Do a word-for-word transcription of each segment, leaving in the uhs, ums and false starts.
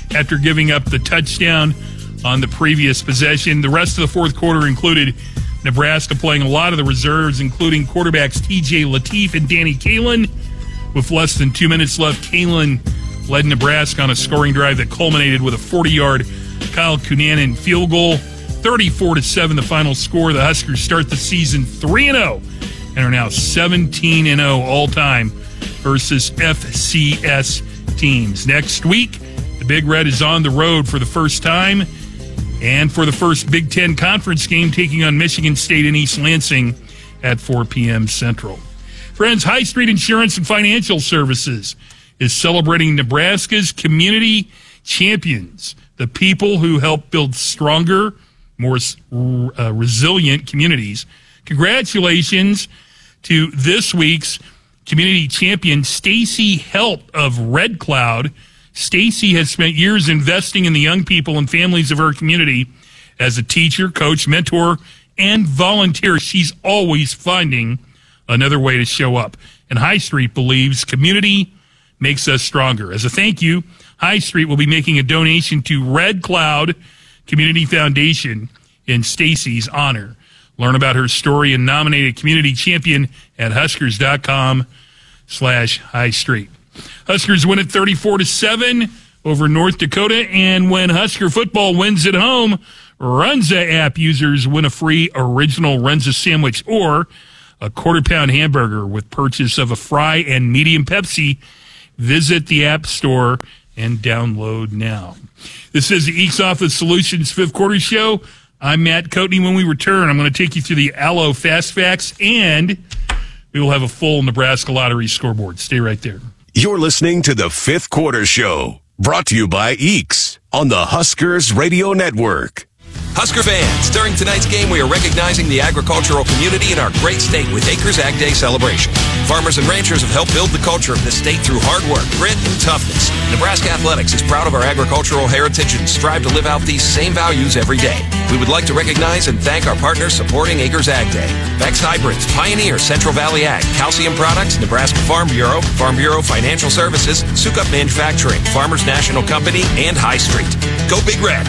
after giving up the touchdown on the previous possession. The rest of the fourth quarter included Nebraska playing a lot of the reserves, including quarterbacks T J Lateef and Danny Kaelin. With less than two minutes left, Kaelin led Nebraska on a scoring drive that culminated with a forty-yard Kyle Cunanan field goal. thirty-four to seven the final score. The Huskers start the season three and oh and are now seventeen and oh all-time versus F C S teams. Next week, the Big Red is on the road for the first time and for the first Big Ten Conference game, taking on Michigan State in East Lansing at four p.m. Central. Friends, High Street Insurance and Financial Services is celebrating Nebraska's community champions, the people who help build stronger, more uh, resilient communities. Congratulations to this week's community champion, Stacy Helt of Red Cloud. Stacy has spent years investing in the young people and families of her community as a teacher, coach, mentor, and volunteer. She's always finding another way to show up. And High Street believes community makes us stronger. As a thank you, High Street will be making a donation to Red Cloud Community Foundation in Stacy's honor. Learn about her story and nominate a community champion at Huskers.com slash High Street. Huskers win at thirty-four to seven over North Dakota, and when Husker football wins at home, Runza app users win a free original Runza sandwich or a quarter-pound hamburger with purchase of a fry and medium Pepsi. Visit the App Store and download now. This is the Eeks Office Solutions Fifth Quarter Show. I'm Matt Coatney. When we return, I'm going to take you through the Allo Fast Facts, and we will have a full Nebraska Lottery scoreboard. Stay right there. You're listening to the Fifth Quarter Show, brought to you by Eeks on the Huskers Radio Network. Husker fans, during tonight's game, we are recognizing the agricultural community in our great state with Acres Ag Day celebration. Farmers and ranchers have helped build the culture of this state through hard work, grit, and toughness. Nebraska Athletics is proud of our agricultural heritage and strive to live out these same values every day. We would like to recognize and thank our partners supporting Acres Ag Day: Vex Hybrids, Pioneer, Central Valley Ag, Calcium Products, Nebraska Farm Bureau, Farm Bureau Financial Services, Sukup Manufacturing, Farmers National Company, and High Street. Go Big Red!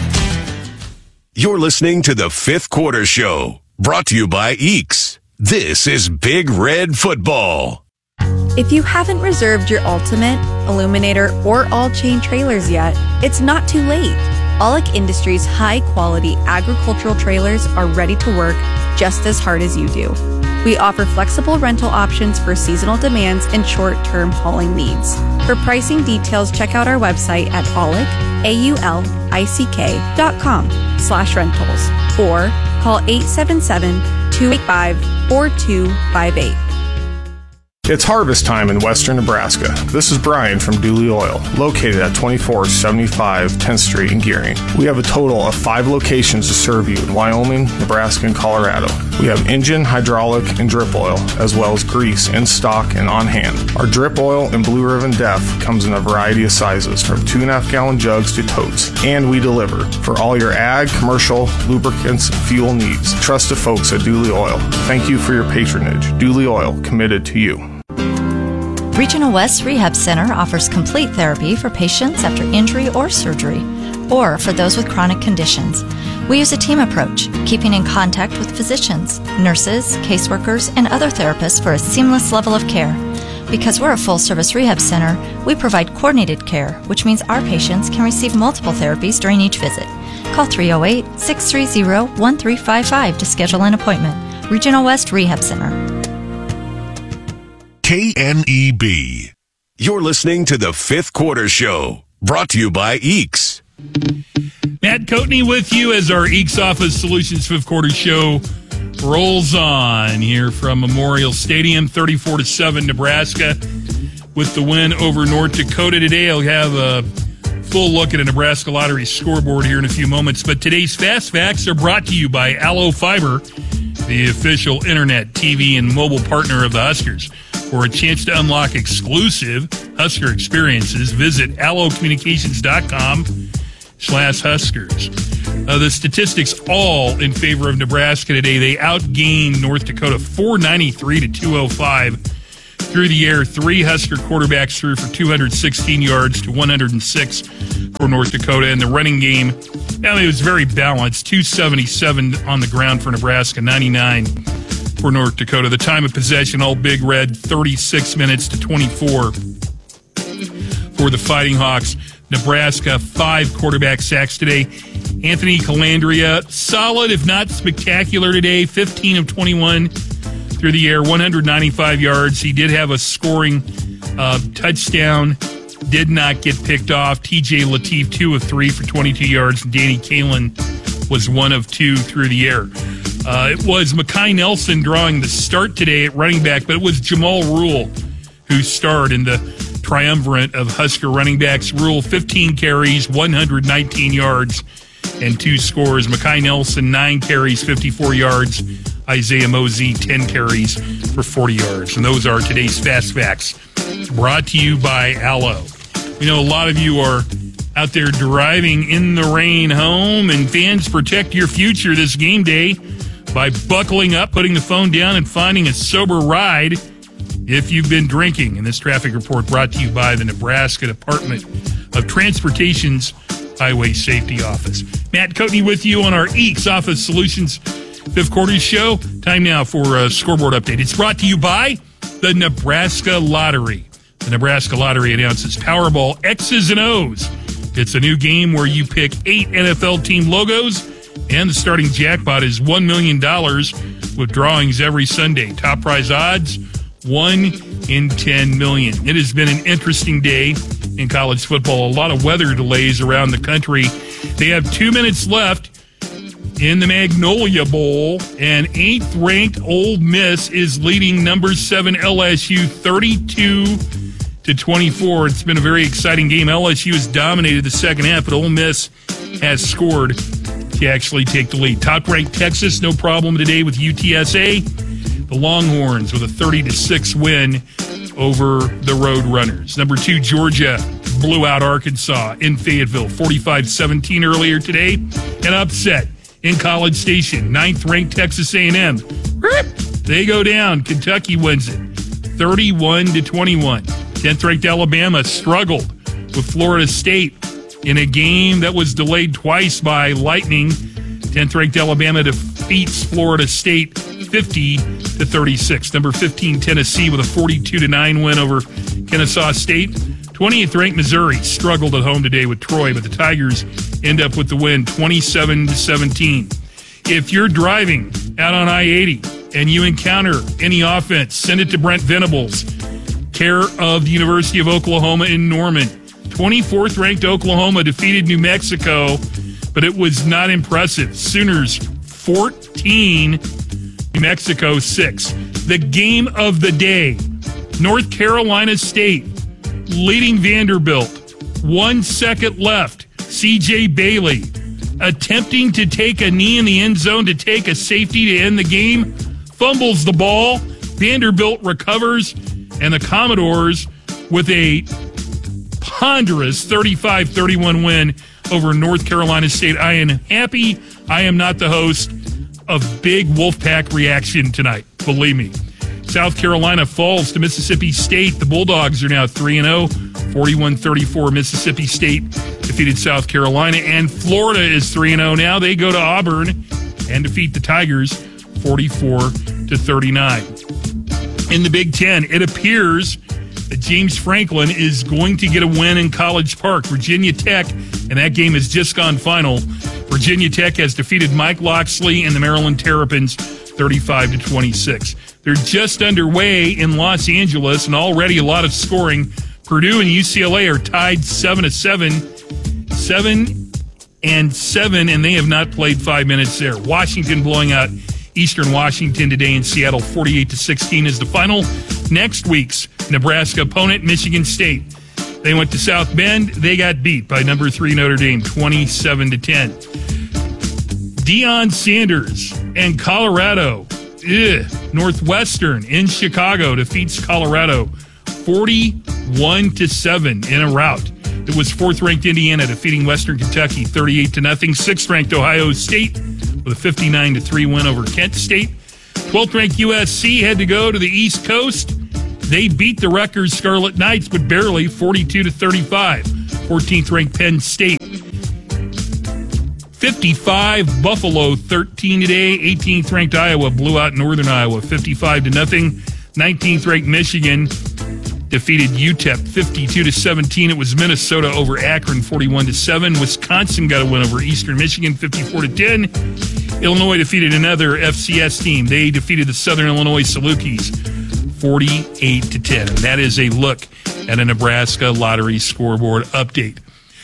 You're listening to the Fifth Quarter Show, brought to you by Eeks. This is Big Red Football. If you haven't reserved your Ultimate, Illuminator, or All-Chain trailers yet, it's not too late. Aulick Industries' high-quality agricultural trailers are ready to work just as hard as you do. We offer flexible rental options for seasonal demands and short-term hauling needs. For pricing details, check out our website at aulick, A U L I C K dot com slash rentals or call eight seven seven, two eight five, four two five eight. It's harvest time in western Nebraska. This is Brian from Dooley Oil, located at twenty-four seventy-five tenth Street in Gearing. We have a total of five locations to serve you in Wyoming, Nebraska, and Colorado. We have engine, hydraulic, and drip oil, as well as grease in stock and on hand. Our drip oil and Blue Ribbon Def comes in a variety of sizes, from two and a half gallon jugs to totes, and we deliver for all your ag, commercial, lubricants, and fuel needs. Trust the folks at Dooley Oil. Thank you for your patronage. Dooley Oil, committed to you. Regional West Rehab Center offers complete therapy for patients after injury or surgery, or for those with chronic conditions. We use a team approach, keeping in contact with physicians, nurses, caseworkers, and other therapists for a seamless level of care. Because we're a full-service rehab center, we provide coordinated care, which means our patients can receive multiple therapies during each visit. Call three oh eight, six three zero, one three five five to schedule an appointment. Regional West Rehab Center. K N E B. You're listening to the Fifth Quarter Show, brought to you by Eeks. Matt Coatney with you as our Eeks Office Solutions Fifth Quarter Show rolls on here from Memorial Stadium, thirty-four to seven Nebraska with the win over North Dakota today. I'll have a full look at a Nebraska Lottery scoreboard here in a few moments, but today's Fast Facts are brought to you by Allo Fiber, the official internet, T V, and mobile partner of the Huskers. For a chance to unlock exclusive Husker experiences, visit allocommunications.com slash Huskers. Uh, the statistics all in favor of Nebraska today. They outgained North Dakota four ninety-three to two oh five. Through the air, three Husker quarterbacks threw for two hundred sixteen yards to one hundred six for North Dakota. And the running game, I mean, it was very balanced. two seventy-seven on the ground for Nebraska, ninety-nine for North Dakota. The time of possession, all Big Red, thirty-six minutes to twenty-four for the Fighting Hawks. Nebraska, five quarterback sacks today. Anthony Calandria, solid if not spectacular today, fifteen of twenty-one through the air, one hundred ninety-five yards. He did have a scoring uh, touchdown, did not get picked off. T J Lateef, two of three for twenty-two yards. Danny Kalen was one of two through the air. Uh, it was Mekhi Nelson drawing the start today at running back, but it was Jamal Rule who starred in the triumvirate of Husker running backs. Rule, fifteen carries, one hundred nineteen yards, and two scores. Mekhi Nelson, nine carries, fifty-four yards. Isaiah Mosey, ten carries for forty yards. And those are today's Fast Facts, brought to you by Allo. We know a lot of you are out there driving in the rain home, and fans, protect your future this game day by buckling up, putting the phone down, and finding a sober ride if you've been drinking. And this traffic report brought to you by the Nebraska Department of Transportation's Highway Safety Office. Matt Coatney with you on our E A K S Office Solutions Fifth Quarter Show. Time now for a scoreboard update. It's brought to you by the Nebraska Lottery. The Nebraska Lottery announces Powerball X's and O's. It's a new game where you pick eight N F L team logos, and the starting jackpot is one million dollars with drawings every Sunday. Top prize odds, one in ten million. It has been an interesting day in college football. A lot of weather delays around the country. They have two minutes left in the Magnolia Bowl, and eighth-ranked Ole Miss is leading number seven L S U thirty-two to twenty-four. It's been a very exciting game. L S U has dominated the second half, but Ole Miss has scored to actually take the lead. Top-ranked Texas, no problem today with U T S A. The Longhorns with a thirty to six win over the Roadrunners. Number two, Georgia blew out Arkansas in Fayetteville, forty-five seventeen earlier today. An upset in College Station. Ninth-ranked Texas A and M. They go down. Kentucky wins it, thirty-one to twenty-one. tenth-ranked Alabama struggled with Florida State in a game that was delayed twice by lightning. tenth-ranked Alabama defeats Florida State fifty to thirty-six. Number fifteen, Tennessee with a forty-two to nine win over Kennesaw State. twentieth-ranked Missouri struggled at home today with Troy, but the Tigers end up with the win, twenty-seven to seventeen. If you're driving out on I eighty and you encounter any offense, send it to Brent Venables, care of the University of Oklahoma in Norman. twenty-fourth-ranked Oklahoma defeated New Mexico, but it was not impressive. Sooners fourteen, New Mexico six. The game of the day, North Carolina State leading Vanderbilt. One second left. C J Bailey attempting to take a knee in the end zone to take a safety to end the game. Fumbles the ball. Vanderbilt recovers, and the Commodores with a ponderous thirty-five thirty-one win over North Carolina State. I am happy I am not the host of Big Wolfpack Reaction tonight. Believe me. South Carolina falls to Mississippi State. The Bulldogs are now three and oh. forty-one thirty-four Mississippi State defeated South Carolina. And Florida is three and oh now. They go to Auburn and defeat the Tigers forty-four to thirty-nine. In the Big Ten, it appears that James Franklin is going to get a win in College Park. Virginia Tech, and that game has just gone final. Virginia Tech has defeated Mike Loxley and the Maryland Terrapins thirty-five to twenty-six. They're just underway in Los Angeles, and already a lot of scoring. Purdue and U C L A are tied seven to seven, seven and seven, and they have not played five minutes there. Washington blowing out Eastern Washington today in Seattle, forty-eight to sixteen is the final. Next week's Nebraska opponent, Michigan State. They went to South Bend. They got beat by number three Notre Dame, twenty-seven to ten. Deion Sanders and Colorado. Ugh. Northwestern in Chicago defeats Colorado forty-one to seven in a rout. It was fourth-ranked Indiana defeating Western Kentucky thirty-eight to nothing. sixth-ranked Ohio State with a fifty-nine to three win over Kent State. twelfth-ranked U S C had to go to the East Coast They beat the Rutgers Scarlet Knights, but barely, forty-two to thirty-five. fourteenth ranked Penn State. fifty-five, Buffalo thirteen today. eighteenth ranked Iowa blew out Northern Iowa fifty-five to nothing. nineteenth ranked Michigan defeated U T E P fifty-two to seventeen. It was Minnesota over Akron forty-one to seven. Wisconsin got a win over Eastern Michigan fifty-four to ten. Illinois defeated another F C S team. They defeated the Southern Illinois Salukis forty-eight to ten. And that is a look at a Nebraska lottery scoreboard update.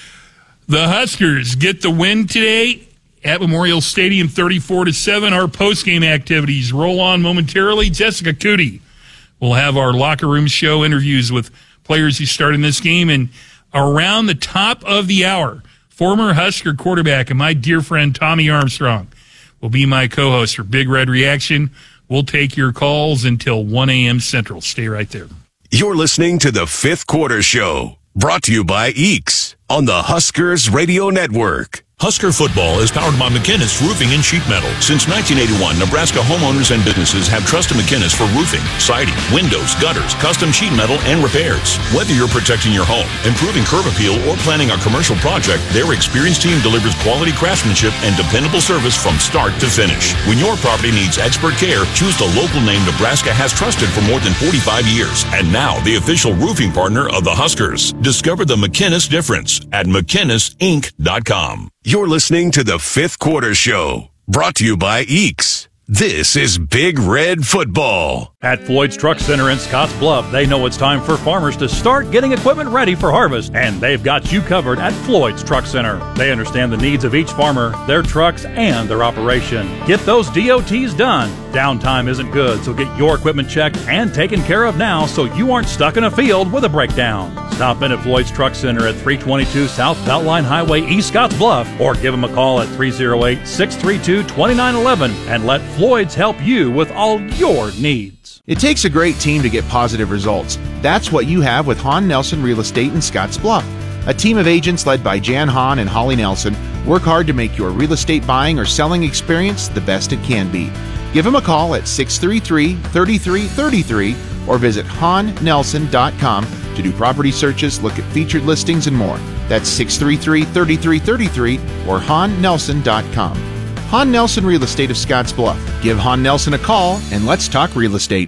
The Huskers get the win today at Memorial Stadium thirty-four to seven. Our post-game activities roll on momentarily. Jessica Cootie will have our locker room show interviews with players who start in this game. And around the top of the hour, former Husker quarterback and my dear friend Tommy Armstrong will be my co-host for Big Red Reaction. We'll take your calls until one a.m. Central. Stay right there. You're listening to the Fifth Quarter Show, brought to you by Eeks on the Huskers Radio Network. Husker football is powered by McInnes Roofing and Sheet Metal. Since nineteen eighty-one, Nebraska homeowners and businesses have trusted McInnes for roofing, siding, windows, gutters, custom sheet metal, and repairs. Whether you're protecting your home, improving curb appeal, or planning a commercial project, their experienced team delivers quality craftsmanship and dependable service from start to finish. When your property needs expert care, choose the local name Nebraska has trusted for more than forty-five years. And now, the official roofing partner of the Huskers. Discover the McInnes difference at McInnes Inc dot com. You're listening to the Fifth Quarter Show, brought to you by Eeks. This is Big Red Football. At Floyd's Truck Center in Scottsbluff, they know it's time for farmers to start getting equipment ready for harvest, and they've got you covered at Floyd's Truck Center. They understand the needs of each farmer, their trucks, and their operation. Get those D O Ts done. Downtime isn't good, so get your equipment checked and taken care of now so you aren't stuck in a field with a breakdown. Stop in at Floyd's Truck Center at three twenty-two South Beltline Highway, East Scottsbluff, or give them a call at three oh eight, six three two, two nine one one and let Floyd's help you with all your needs. It takes a great team to get positive results. That's what you have with Hahn Nelson Real Estate in Scottsbluff. A team of agents led by Jan Hahn and Holly Nelson work hard to make your real estate buying or selling experience the best it can be. Give them a call at six three three, three three three three or visit hahn nelson dot com to do property searches, look at featured listings, and more. That's six three three, three three three three or hahn nelson dot com. Hahn Nelson Real Estate of Scottsbluff. Give Hahn Nelson a call and let's talk real estate.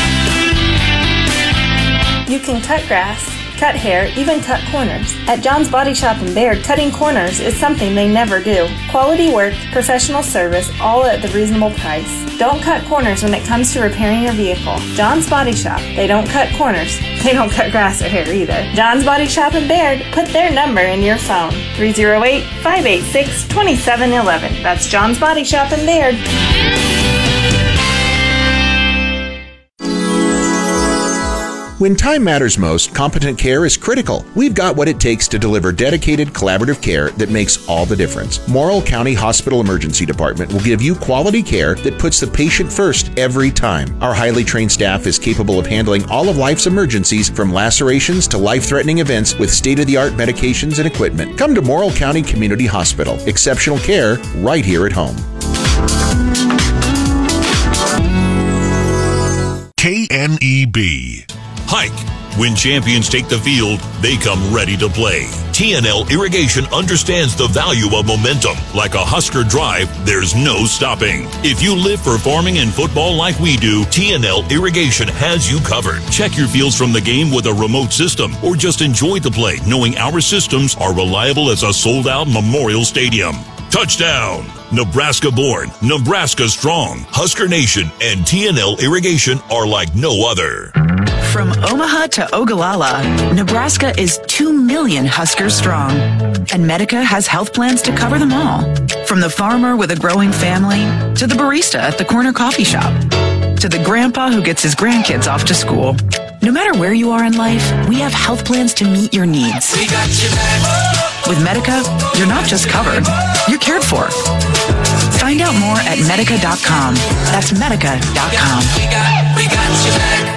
You can cut grass, cut hair, even cut corners. At John's Body Shop in Baird, cutting corners is something they never do. Quality work, professional service, all at the reasonable price. Don't cut corners when it comes to repairing your vehicle. John's Body Shop. They don't cut corners. They don't cut grass or hair either. John's Body Shop in Baird. Put their number in your phone. three oh eight, five eight six, two seven one one. That's John's Body Shop in Baird. When time matters most, competent care is critical. We've got what it takes to deliver dedicated, collaborative care that makes all the difference. Morrill County Hospital Emergency Department will give you quality care that puts the patient first every time. Our highly trained staff is capable of handling all of life's emergencies, from lacerations to life-threatening events, with state-of-the-art medications and equipment. Come to Morrill County Community Hospital. Exceptional care right here at home. K N E B. Hike. When champions take the field, they come ready to play. T N L Irrigation understands the value of momentum. Like a Husker drive, there's no stopping. If you live for farming and football like we do, T N L Irrigation has you covered. Check your fields from the game with a remote system, or just enjoy the play knowing our systems are reliable as a sold-out Memorial Stadium. Touchdown! Nebraska born, Nebraska strong. Husker Nation and T N L Irrigation are like no other. From Omaha to Ogallala, Nebraska is two million Huskers strong. And Medica has health plans to cover them all. From the farmer with a growing family, to the barista at the corner coffee shop, to the grandpa who gets his grandkids off to school. No matter where you are in life, we have health plans to meet your needs. We got you back. With Medica, you're not just covered, you're cared for. Find out more at medica dot com. That's medica dot com. We got, we got you back.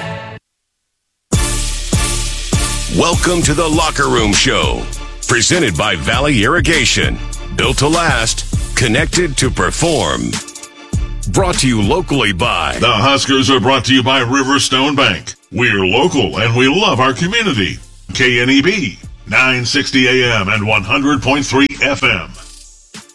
Welcome to the Locker Room Show, presented by Valley Irrigation. Built to last, connected to perform. Brought to you locally by... The Huskers are brought to you by Riverstone Bank. We're local and we love our community. K N E B, nine sixty A M and one hundred point three F M.